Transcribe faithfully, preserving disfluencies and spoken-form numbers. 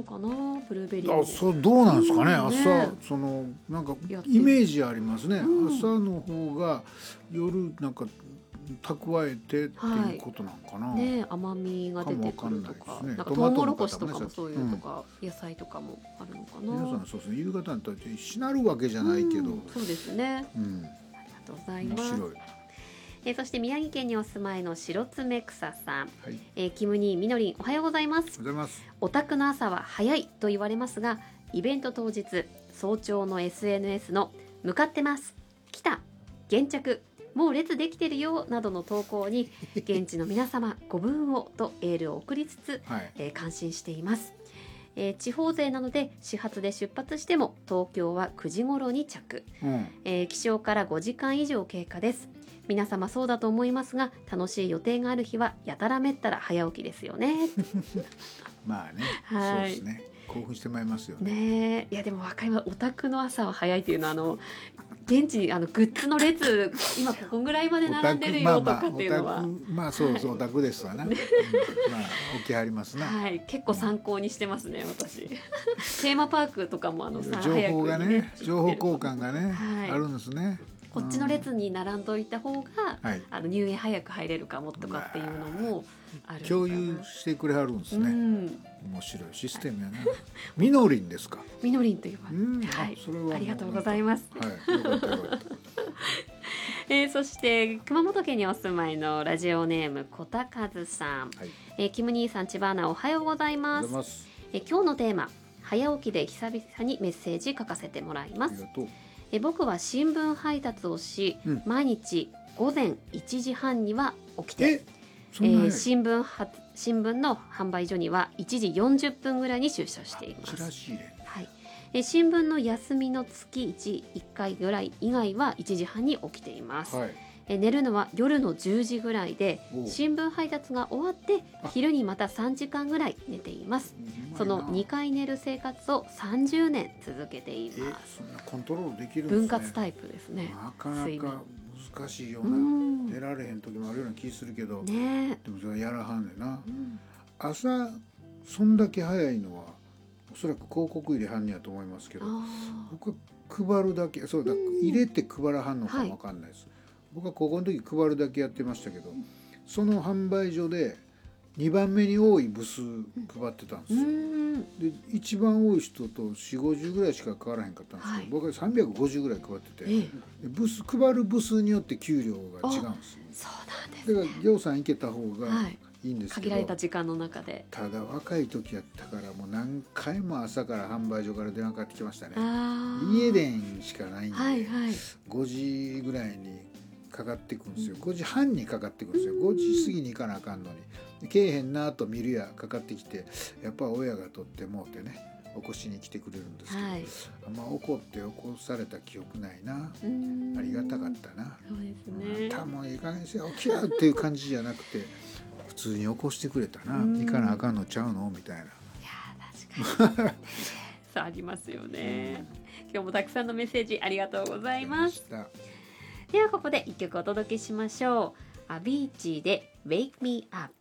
のかな、ブルーベリー。 あ、そうどうなんですかね、 うんね朝そのなんかイメージありますね、うん、朝の方が夜なんか蓄えてっていうことなんかな、 はい、ね、甘みが出てくるとか、か、ね、なんかトウモロコシとかもそういうとか、うん、野菜とかもあるのかな。 皆さんそうですね、夕方にとってしなるわけじゃないけど、うん、 そうですね、うん、ありがとうございます。面白い。えー、そして宮城県にお住まいの白爪草さん、はい、えー、キムニーみのりん、おはようございます。 おはようございます。 お宅の朝は早いと言われますが、イベント当日早朝の エスエヌエス の向かってます、来た、現着、もう列できてるよなどの投稿に現地の皆様ご分をとエールを送りつつ、はい、えー、感心しています。えー、地方勢なので始発で出発しても東京はくじ頃に着、うん、えー、起床からごじかん以上経過です。皆様そうだと思いますが、楽しい予定がある日はやたらめったら早起きですよね。 まあね、はい、そうですね、興奮してまいりますよね。 ね、いやでも分かります。お宅の朝は早いっていうのはあの現地にあのグッズの列今ここぐらいまで並んでるよとかっていうのは、まあ、まあ、 まあそうそうオタクですわな、ね、うん、まあ起きはりますな、 はい、結構参考にしてますね私。テーマパークとかもあのさ情報が ね, ね情報交換がね、はい、あるんですね。 こっちの列に並んどいた方が、うん、あの入園早く入れるかもとかっていうのもある、 共有してくれはるんですね、うん、面白いシステムやな。みのりんですか。 みのりんというか、うん、はい、それはありがとうございます、はい、よかったよかった。えー、そして熊本県にお住まいのラジオネームこたかずさん、はい、えー、キム兄さん、千葉アナ、おはようございます。ますえー、今日のテーマ、早起きで久々にメッセージ書かせてもらいます。ありがとう。え僕は新聞配達をし、うん、毎日午前いちじはんには起きて、ええー、新聞は新聞の販売所にはいちじよんじゅっぷんぐらいに出社しています。 チラシ入れ、 はい、えー、新聞の休みの月 いち, いっかいぐらい以外はいちじはんに起きています、はい、えー、寝るのは夜のじゅうじぐらいで、新聞配達が終わって昼にまたさんじかんぐらい寝ています。そのにかい寝る生活をさんじゅうねん続けています。 そんなコントロールできるんですね。 分割タイプですね。 なかなか難しいような、寝られへん時もあるような気するけど、ね、でもそれはやらはんねんな、うん、朝そんだけ早いのはおそらく広告入れはんねやと思いますけど、僕は配るだけ、そうだ、入れて配らはんのかも分かんないです、はい、僕は高校の時配るだけやってましたけど、その販売所でにばんめに多い部数配ってたんですよ。で一番多い人とよんじゅうごじゅうぐらいしか変わらへんかったんですけど、はい、僕はさんびゃくごじゅうぐらい配ってて、ええ、部数配る部数によって給料が違うんですよ。 そうなんですね。 だからぎょうさん行けた方がいいんですけど、 限られた時間の中で。 ただ若い時やったからもう何回も朝から販売所から電話かかってきましたね。家電しかないんで、はいはい、ごじぐらいにかかってくるんですよ。ごじはんにかかってくるんですよ。ごじ過ぎに行かなあかんのにけえへんなと見るやかかってきて、やっぱ親が取ってもうてね、起こしに来てくれるんですけど、はい、あんま怒って起こされた記憶ないな。ありがたかったな。 そうですね。 あんたもいい加減にせ起きやっていう感じじゃなくて普通に起こしてくれたな。行かなあかんのちゃうのみたいな。いや確かにそうありますよね。今日もたくさんのメッセージありがとうございます。ではここで一曲お届けしましょう。アビーチーで Wake Me Up。